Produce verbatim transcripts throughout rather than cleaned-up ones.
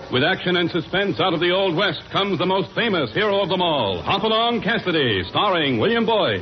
With action and suspense out of the Old West comes the most famous hero of them all, Hopalong Cassidy, starring William Boyd.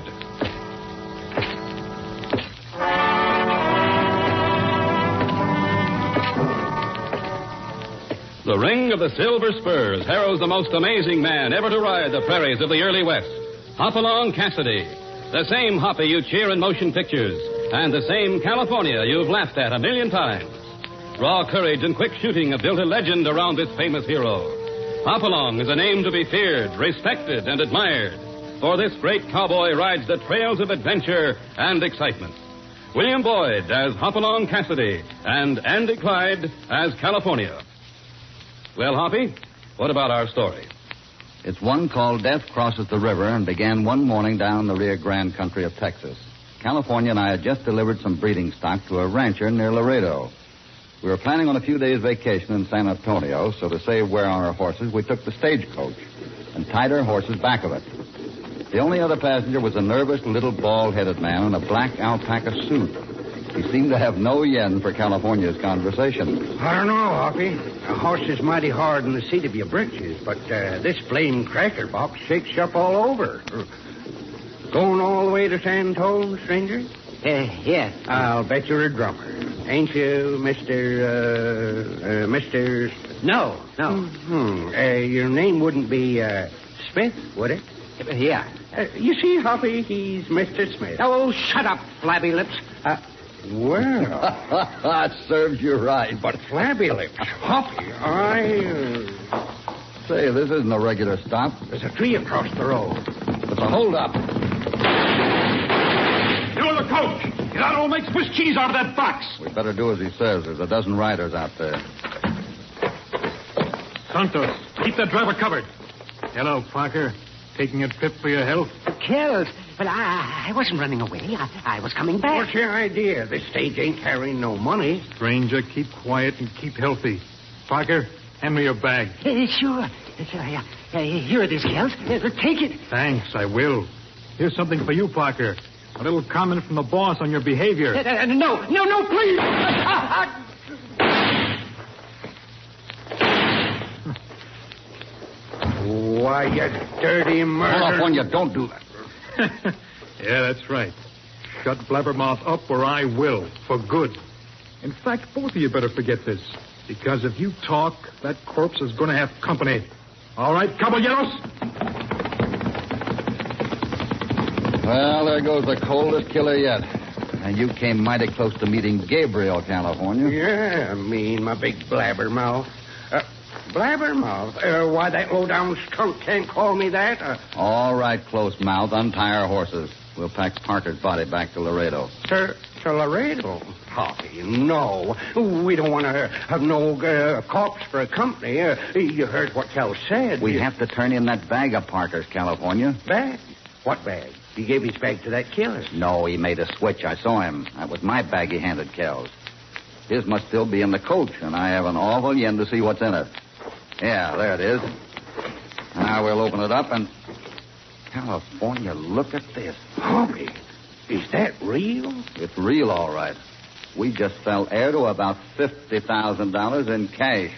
The ring of the Silver Spurs heralds the most amazing man ever to ride the prairies of the early West, Hopalong Cassidy. The same Hoppy you cheer in motion pictures, and the same California you've laughed at a million times. Raw courage and quick shooting have built a legend around this famous hero. Hopalong is a name to be feared, respected, and admired. For this great cowboy rides the trails of adventure and excitement. William Boyd as Hopalong Cassidy, and Andy Clyde as California. Well, Hoppy, what about our story? It's one called Death Crosses the River and began one morning down the Rio Grande country of Texas. California and I had just delivered some breeding stock to a rancher near Laredo. We were planning on a few days' vacation in San Antonio, so to save wear on our horses, we took the stagecoach and tied our horses back of it. The only other passenger was a nervous little bald-headed man in a black alpaca suit. He seemed to have no yen for California's conversation. I don't know, Hoppy. A horse is mighty hard in the seat of your britches, but uh, this blame cracker box shakes you up all over. Going all the way to San Antone, stranger? Uh, yes. I'll bet you're a drummer. Ain't you, Mister, uh, uh, Mister... No, no. Hmm. Uh, your name wouldn't be, uh, Smith, would it? Uh, yeah. Uh, you see, Hoppy, he's Mister Smith. Oh, shut up, flabby lips. Uh, well... That serves you right. But flabby lips, Hoppy, I... Uh... Say, this isn't a regular stop. There's a tree across the road. It's a hold-up. You're the coach. Get out or make Swiss cheese out of that box. We better do as he says. There's a dozen riders out there. Santos, keep that driver covered. Hello, Parker. Taking a trip for your health? Killed. But I, I wasn't running away. I, I was coming back. What's your idea? This stage ain't carrying no money. Stranger, keep quiet and keep healthy. Parker, hand me your bag. Uh, sure. sure yeah. uh, here it is, Kells. Uh, take it. Thanks, I will. Here's something for you, Parker. A little comment from the boss on your behavior. Uh, uh, no, no, no, please. Why, you dirty murderer. California, don't do that. Yeah, that's right. Shut Blabbermouth up or I will, for good. In fact, both of you better forget this. Because if you talk, that corpse is going to have company. All right, caballeros? Well, there goes the coldest killer yet. And you came mighty close to meeting Gabriel, California. Yeah, me and my big blabbermouth. Uh, blabbermouth? Uh, why, that low-down skunk can't call me that. Uh, All right, close mouth. Untie our horses. We'll pack Parker's body back to Laredo. To, to Laredo? Hoppy, no. We don't want to have no uh, corpse for a company. Uh, you heard what Cal said. We you... have to turn in that bag of Parker's, California. Bag? What bag? He gave his bag to that killer. No, he made a switch. I saw him. That was my bag he handed Kells. His must still be in the coach, and I have an awful yen to see what's in it. Yeah, there it is. Now we'll open it up and... California, look at this. Hoppy, is that real? It's real, all right. We just fell heir to about fifty thousand dollars in cash.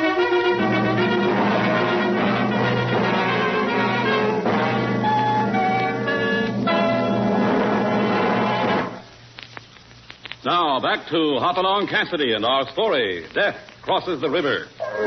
Now, back to Hopalong Cassidy and our story, Death Crosses the River.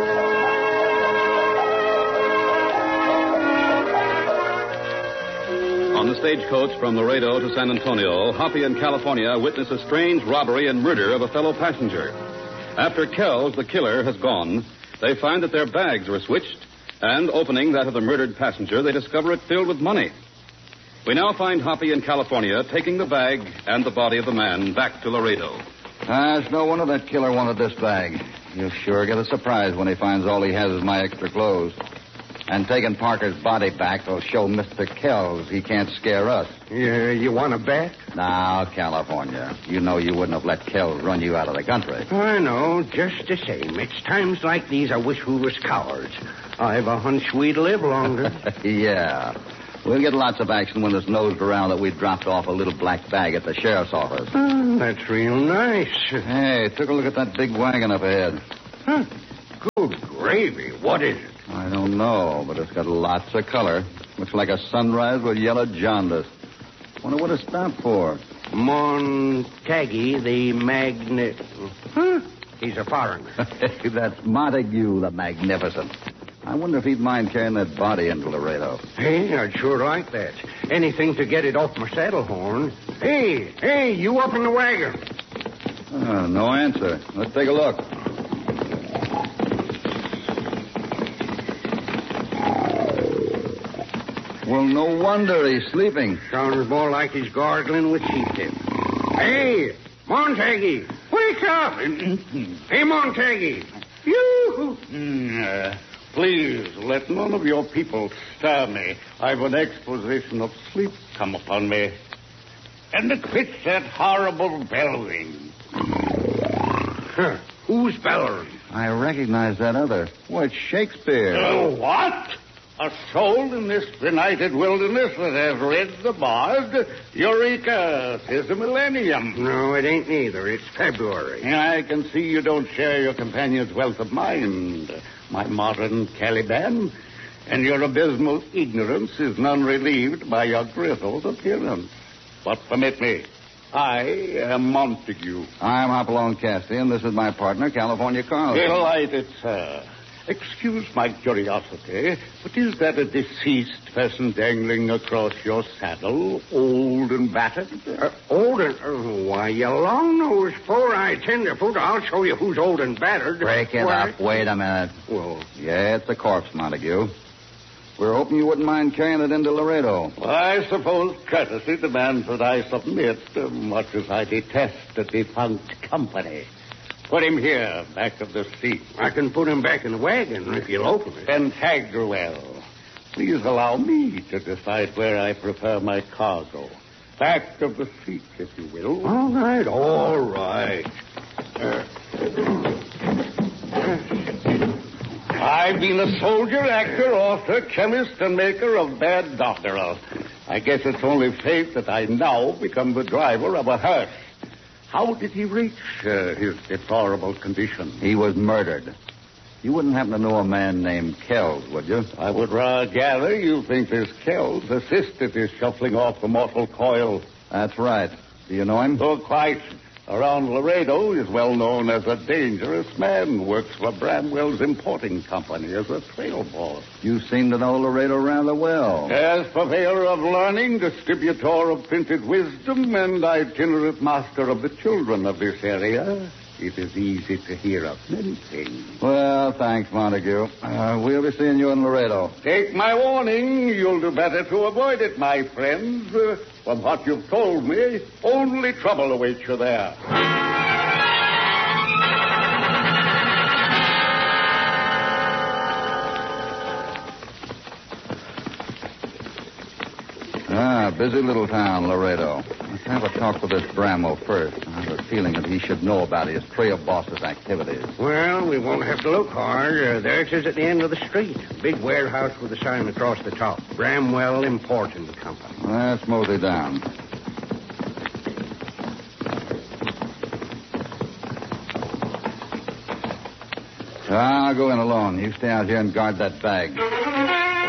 On the stagecoach from Laredo to San Antonio, Hoppy and California witness a strange robbery and murder of a fellow passenger. After Kells, the killer, has gone, they find that their bags were switched, and opening that of the murdered passenger, they discover it filled with money. We now find Hoppy and California taking the bag and the body of the man back to Laredo. Ah, it's no wonder that killer wanted this bag. He'll sure get a surprise when he finds all he has is my extra clothes. And taking Parker's body back will show Mister Kells he can't scare us. Yeah, you want to bet? Now, California, you know you wouldn't have let Kells run you out of the country. I know, just the same. It's times like these I wish we was cowards. I've a hunch we'd live longer. Yeah. We'll get lots of action when it's nosed around that we dropped off a little black bag at the sheriff's office. Oh, that's real nice. Hey, took a look at that big wagon up ahead. Huh. Good gravy. What is it? I don't know, but it's got lots of color. Looks like a sunrise with yellow jaundice. Wonder what it's stopped for. Montague the Magnet. Huh? He's a foreigner. That's Montague the Magnificent. I wonder if he'd mind carrying that body into Laredo. Hey, I'd sure like that. Anything to get it off my saddle horn. Hey, hey, you up in the wagon? Oh, no answer. Let's take a look. Well, no wonder he's sleeping. Sounds more like he's gargling with sheep dip. Hey, Montague, wake up. Hey, Montague. You. Mm, uh, please, let none of your people stir me. I've an exposition of sleep come upon me. And quit that horrible bellowing. Huh. Who's bellowing? I recognize that other. Well, it's Shakespeare. Uh, what? A soul in this benighted wilderness that has read the bard? Eureka, 'tis a millennium. No, it ain't neither. It's February. I can see you don't share your companion's wealth of mind, my modern Caliban, and your abysmal ignorance is none relieved by your grizzled appearance. But permit me, I am Montague. I'm Hopalong Cassidy, and this is my partner, California Carl. Delighted, sir. Excuse my curiosity, but is that a deceased person dangling across your saddle, old and battered? Uh, old and... Uh, why, you long-nosed, four-eyed tenderfoot, I'll show you who's old and battered. Break it Why? up. Wait a minute. Well, Yeah, it's a corpse, Montague. We're hoping you wouldn't mind carrying it into Laredo. I suppose courtesy demands that I submit, uh, much as I detest a defunct company. Put him here, back of the seat. I can put him back in the wagon if you'll open it. Pantagruel, please allow me to decide where I prefer my cargo. Back of the seat, if you will. All right, all right. Uh, I've been a soldier, actor, author, chemist, and maker of bad doggerel. I guess it's only fate that I now become the driver of a hearse. How did he reach uh, his deplorable condition? He was murdered. You wouldn't happen to know a man named Kells, would you? I would rather gather you think this Kells assisted his shuffling off the mortal coil. That's right. Do you know him? Oh, quite. Around Laredo, he's well known as a dangerous man. Works for Bramwell's importing company as a trail boss. You seem to know Laredo rather well. As purveyor of learning, distributor of printed wisdom, and itinerant master of the children of this area, it is easy to hear of many things. Well, thanks, Montague. Uh, we'll be seeing you in Laredo. Take my warning. You'll do better to avoid it, my friends. Uh, from what you've told me, only trouble awaits you there. Ah, busy little town, Laredo. Let's have a talk with this Bramwell first. I have a feeling that he should know about his trail boss's activities. well, we won't have to look hard. Uh, there it is at the end of the street. Big warehouse with a sign across the top. Bramwell Importing Company. Let's mosey down. I'll go in alone. You stay out here and guard that bag.